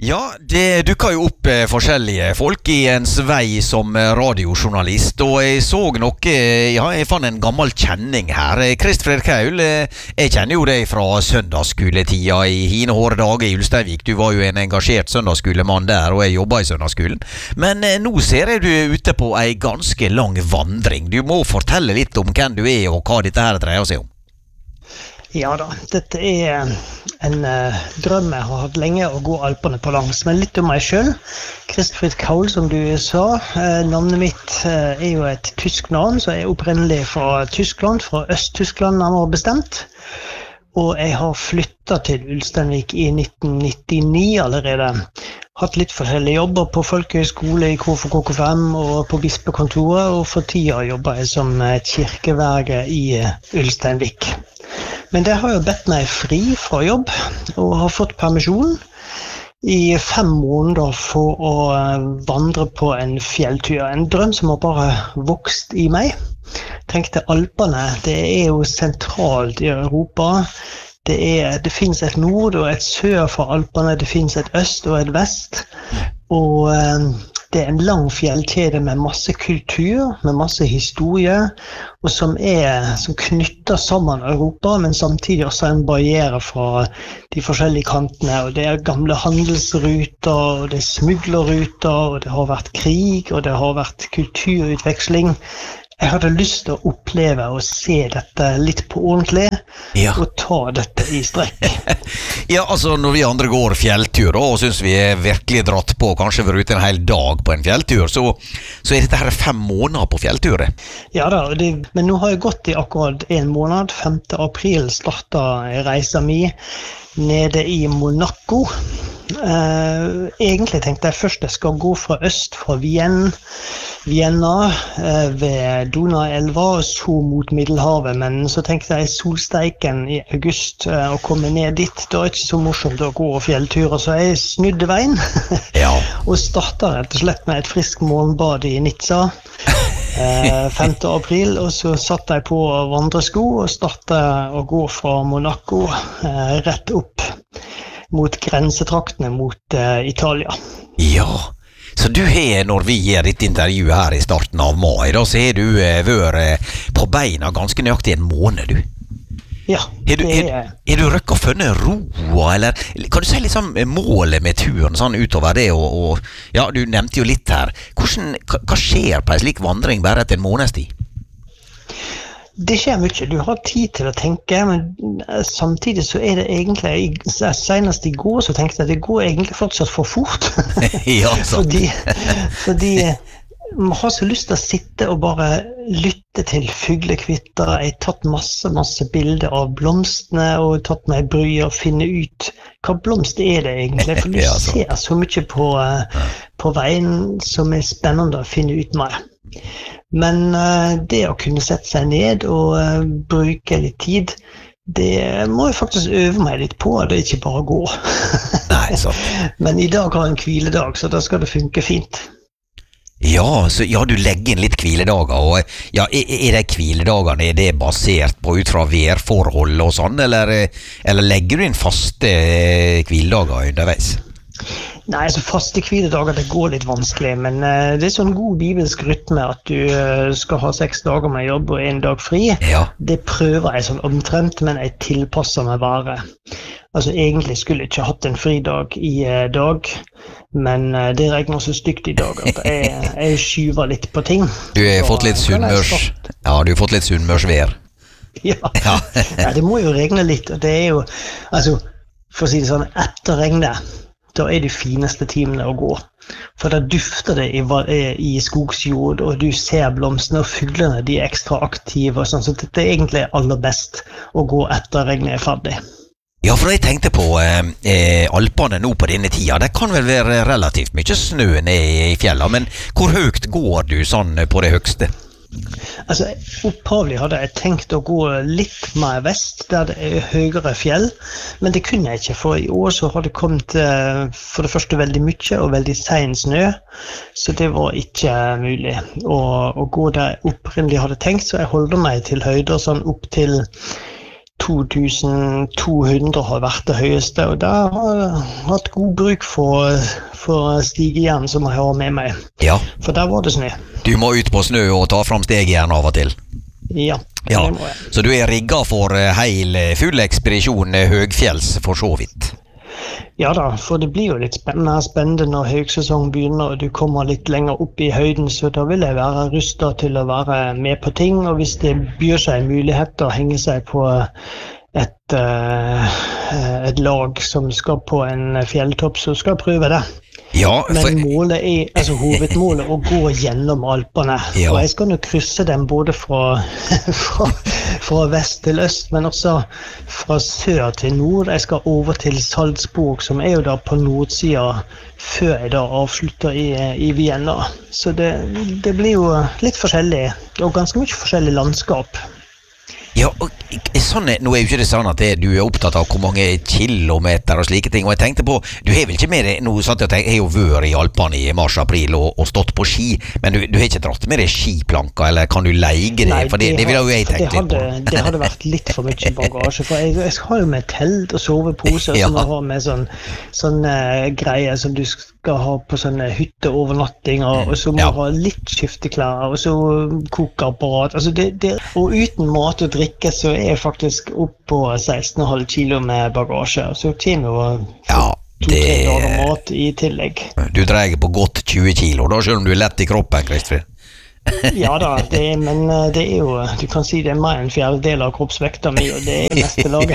Ja, det dukker jo opp forskjellige folk i ens vei som radiojournalist, og jeg så noe, ja, jeg fant en gammel kjenning her. Kristfred Kaul, jeg kjenner jo deg fra søndagsskoletida i hine hårde dager i Ulsteinvik. Du var jo en engasjert søndagsskolemann der, og jeg jobbet i søndagsskolen. Men nå ser jeg du er ute på ei ganske lang vandring. Du må fortelle litt om hvem du er og hva dette her dreier seg om. Ja da, dette er en drøm jeg har hatt lenge å gå Alpene på langs, men litt om meg selv. Kristfred Kaul, som du sa, navnet mitt er jo et tysk navn, så jeg er opprinnelig fra Tyskland, fra Øst-Tyskland nærmere bestemt. Og jeg har flyttet til Ulsteinvik i 1999 allerede. Hatt litt forskjellige jobber på folkehøyskole i KFK5 og på bispekontoret, og for tida jobber jeg som kirkeverge i Ulsteinvik. Men det har jo bedt meg fri fra jobb, og har fått permisjon i 5 måneder for å vandre på en fjelltur. En drøm som har bare vokst i meg. Tenkte Alpene, det er jo sentralt i Europa. Det finnes et nord og et sør for Alpene, det finnes et øst og et vest. Og det er en lang fjellkjede med masse kultur, med masse historie, og som knytter sammen Europa, men samtidig også en barriere fra de forskjellige kantene. Og det er gamle handelsruter, og det er smuglerruter, og det har vært krig, og det har vært kulturutveksling. Jeg hadde lyst til å oppleve og se dette litt på ordentlig, og ta dette i strekk. Ja, altså når vi andre går fjelltur og synes vi er virkelig dratt på, kanskje vært ute en hel dag på en fjelltur, så er dette her 5 måneder på fjelltur. Ja da, men nå har jeg gått i akkurat 1 måned. 5. april startet reisen min nede i Monaco. Egentlig tenkte jeg først jeg skal gå fra øst, fra Vienna ved Donauelva og så mot Middelhavet, men så tenkte jeg solsteiken i august å komme ned dit. Det er ikke så morsomt å gå fjellturer, så jeg snudde veien og startet rett og slett med et frisk morgenbad i Nizza 5. april, og så satt jeg på vandresko og startet å gå fra Monaco rett opp mot grensetraktene mot Italia. Ja, så du har, når vi gjør ditt intervju her i starten av mai, da, så har du vært på beina ganske nøyaktig 1 måned, du. Ja, er du røkket å finne roa, eller kan du si litt sånn målet med turen sånn utover det, og ja, du nevnte jo litt her. Hva skjer på en slik vandring bare etter 1 måneds tid? Det skjer mye. Du har tid til å tenke, men samtidig så er det egentlig, senest i går så tenkte jeg at det går egentlig fortsatt for fort. Ja, sant. fordi man har så lyst til å sitte og bare lytte til fuglekvitter. Jeg har tatt masse bilder av blomstene og tatt meg bry og finne ut hva blomst er det egentlig. For du ser så mye på veien som er spennende å finne ut mer. Men det å kunne sette seg ned og bruke litt tid, det må jeg faktisk øve meg litt på, det er ikke bare å gå. Nei, sant. Men i dag har jeg en hviledag, så da skal det funke fint. Ja, så du legger inn litt hviledager, og ja, er det hviledagene, er det basert på ut fra værforhold og sånn, eller legger du inn faste hviledager underveis? Nei, så faste hviledager, det går litt vanskelig, men det er sånn god bibelsk rytme at du skal ha 6 dager med jobb og 1 dag fri. Ja. Det prøver jeg sånn omtrent, men jeg tilpasser meg bare. Altså egentlig skulle jeg ikke hatt en fridag i dag, men det regner så stygt i dag at jeg skyver litt på ting. Du har fått litt sunnmørsvær. Ja, det må jo regne litt, og det er jo, altså, for å si det sånn, etter regnet, da er det fineste timene å gå. For da dufter det i skogsjord, og du ser blomstene, og fuglene de er ekstra aktive, og sånn, så det er egentlig aller best å gå etter regnet er ferdig. Ja, for jeg tenkte på Alpene nå på denne tida. Det kan vel være relativt mye snø ned i fjella, men hvor høyt går du sånn på det høgste? Altså, opphavlig hadde jeg tenkt å gå litt mer vest, der det er høyere fjell, men det kunne jeg ikke, for i år så har det kommet for det første veldig mye og veldig sen snø, så det var ikke mulig å gå der jeg opprinnelig hadde tenkt, så jeg holder meg til høyder sånn opp til 2200 har vært det høyeste, og der har jeg hatt god bruk for stigejern som jeg har med meg. Ja. For der var det snø. Du må ut på snø og ta fram stegjern av og til. Ja, Ja, det må jeg. så du er rigget for full ekspedisjon høgfjells for så vidt. Ja da, for det blir jo litt spennende når høgsesong begynner og du kommer litt lenger opp i høyden, så da vil jeg være rustet til å være med på ting, og hvis det byr seg en mulighet å henge seg på et lag som skal på en fjelltopp, så skal jeg prøve det. Ja, Men målet er, hovedmålet å gå gjennom Alpene. Ja. Og jeg skal nå krysse dem både fra vest til øst, men også fra sør til nord. Jeg skal over til Salzburg, som er jo da på nordsida, før jeg da avslutter i Vienna. Så det blir jo litt forskjellig, og ganske mye forskjellig landskap. Ja, og sånn, nå er jo ikke det sånn at du er opptatt av hvor mange kilometer og slike ting, og jeg tenkte på, du har vel ikke med deg, nå satt jeg og tenkte, jeg har jo vært i Alpene i mars-april og stått på ski, men du har ikke dratt med deg skiplanker, eller kan du leige det? Nei, For det vil jo jeg tenke litt på. Det hadde vært litt for mye bagasje, for jeg har jo med telt og sovepose, Ja. som jeg har med sånne greier som du skal ha på sånne hytteovernattinger, og så må Ja. du ha litt skifteklær, og så kokeapparat. Altså og uten mat og drikke så er jeg faktisk opp på 16,5 kilo med bagasje, og så kommer jo Ja, 2-3 dager mat i tillegg. du dreier på godt 20 kilo, da, selv om du er lett i kroppen, Kristfrid. Ja da, men det er jo, du kan si det er mer enn 1/4 av kroppsvekta mi, og det er neste laget.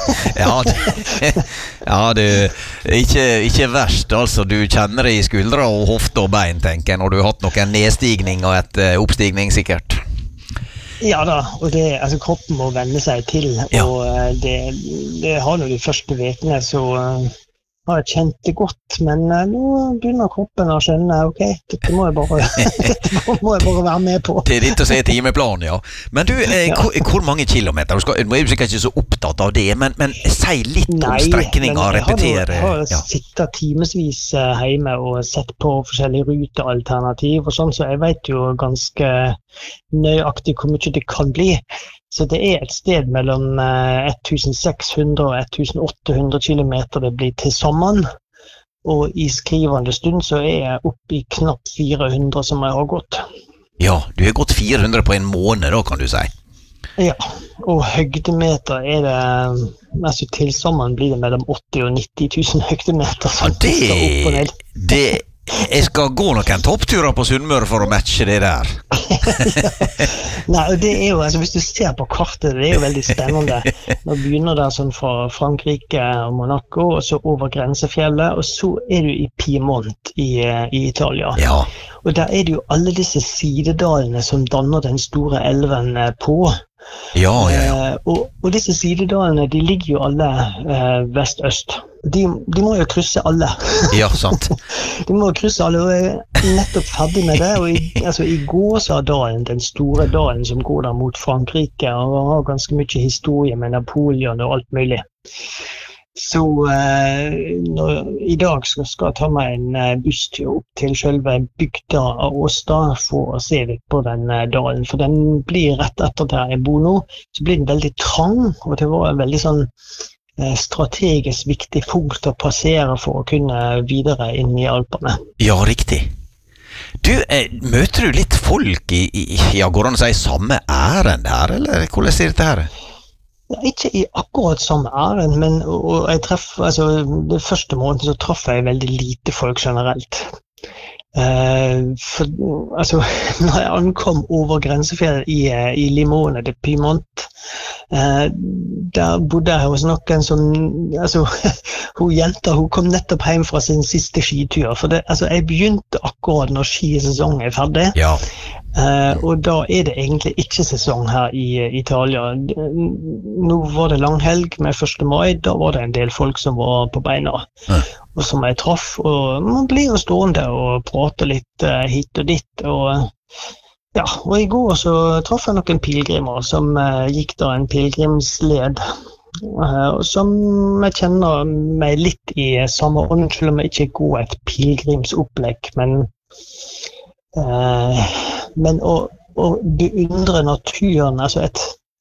Ikke verst, altså. Du kjenner det i skuldre og hofte og bein, tenker jeg, når du har hatt noen nedstigning og et oppstigning, sikkert. Ja da, og kroppen må venne seg til, Ja. og det har jo de første vekene, så har jeg kjent det godt, men nå begynner kroppen å skjønne, ok, dette må jeg bare være med på. Det er ditt å se timeplanen, ja. Men du, hvor mange kilometer? Du er jo sikkert ikke så opptatt av det, men si litt om strekninga, repetere. Jeg har Ja. sittet timesvis hjemme og sett på forskjellige rutealternativ og sånn, så jeg vet jo ganske nøyaktig hvor mye det kan bli. Så det er et sted mellom 1600 og 1800 kilometer det blir til sammen. Og i skrivende stund så er jeg oppe i knapt 400 som jeg har gått. Ja, du har gått 400 på en måned da, kan du si. Ja, og høydemeter er det, til sammen blir det mellom 80 og 90 000 høydemeter. Ja, som skal opp og ned. Jeg skal gå noen toppturer på Sunnmøre for å matche det der. Nei, og det er jo, hvis du ser på kartet, det er jo veldig spennende. Nå begynner det sånn fra Frankrike og Monaco, og så over grensefjellet, og så er du i Piemont i Italia. Ja, Og der er det jo alle disse sidedalene som danner den store elven på. ja. Og disse sidedalene, de ligger jo alle vest-øst. De må jo krysse alle. Ja, sant. De må krysse alle, og jeg er nettopp ferdig med det. Og i Gåsadalen, den store dalen som går der mot Frankrike, og har ganske mye historie med Napoleon og alt mulig. Så i dag skal jeg ta meg en busstur opp til selve bygda av Åsta for å se litt på den dalen. For den blir rett etter der jeg bor nå, så blir den veldig trang, og det var en veldig sånn strategisk viktig punkt å passere for å kunne videre inn i Alpene. Ja, riktig. Du, møter du litt folk ja, går det an å si samme ærend her, eller hvordan er dette her? Ikke i akkurat samme ærend, men og jeg det første måneden så traff jeg veldig lite folk generelt. Når jeg ankom over grensefjellet i Limone de Piemont, der bodde jeg hos noen som, hun kom nettopp hjem fra sin siste skitur, for jeg begynte akkurat når skisesongen er ferdig. Ja. Og da er det egentlig ikke sesong her i Italia. Nå var det langhelg med 1. mai, da var det en del folk som var på beina, og som jeg traff, og man blir jo stående og prate litt hit og dit, og i går så traff jeg noen pilgrimer som gikk da en pilgrimsled, som jeg kjenner meg litt i samme ånd, selv om jeg ikke går et pilgrimsopplegg, men å beundre naturen,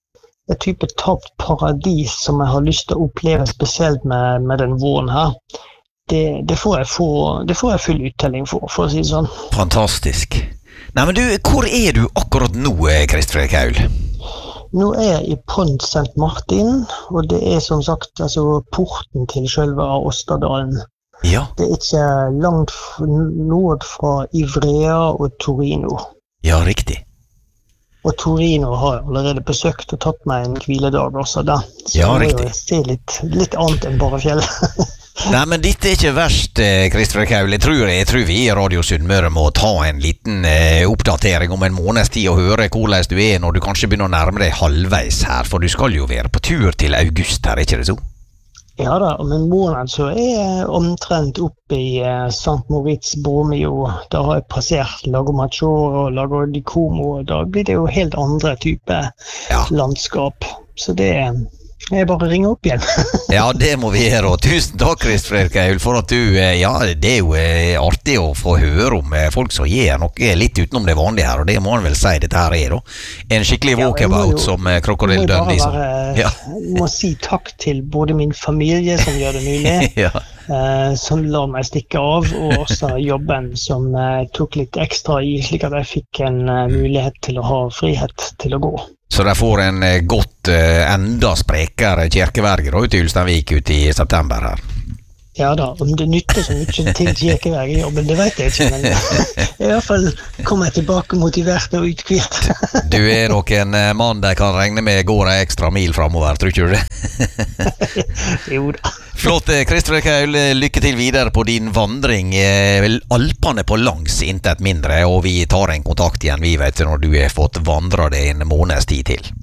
et type tapt paradis som jeg har lyst til å oppleve spesielt med den våren her. Det får jeg full uttelling for å si det sånn. Fantastisk. Nei, men du, hvor er du akkurat nå, Kristoffer Kaul? Nå er jeg i Pont St. Martin, og det er som sagt altså, porten til selve Åstadalen. Ja. Det er ikke langt nord fra Ivrea og Torino. Ja, riktig. Og Torino har jeg allerede besøkt og tatt meg en hviledag også da. Så Ja, jeg må riktig. jo se litt annet enn bare fjell. Nei, men dette er ikke verst, Kristoffer Kaul. Jeg tror vi i Radio Sunnmøre må ta en liten oppdatering om en måneds tid og høre hvordan du er når du kanskje begynner å nærme deg halvveis her, for du skal jo være på tur til august her, ikke det så? Ja da, om en måned så er jeg omtrent oppe i St. Moritz Bormio. Da har jeg passert Lago Maggiore og Lago di Como, og da blir det jo helt andre type Ja. landskap. Så det er bare å ringe opp igjen. Ja, det må vi gjøre, og tusen takk, Kristoffer Kaul, for at du, ja, det er jo artig å få høre om folk som gjør noe litt utenom det vanlige her, og det må man vel si dette her er da. En skikkelig walkabout som Krokodil Dundee. Ja. Jeg må si takk til både min familie som gjør det mulig, Ja. som lar meg stikke av, og også jobben som tok litt ekstra i, slik at jeg fikk en mulighet til å ha frihet til å gå. Så de får en godt, enda sprekere kirkeverger ut i Ulsteinvik ut i september her. Ja da, om det nytter så mye til kirkevergerjobben, det vet jeg ikke, men i hvert fall kommer jeg tilbake motivert og utkvitt. Du er nok en mann de kan regne med går en ekstra mil fremover, tror ikke du det? Jo da. Flott, Kristoffer Kaul, lykke til videre på din vandring. Alpene på langs, intet mindre, og vi tar en kontakt igjen, vi vet, når du har fått vandre det en måneds tid til.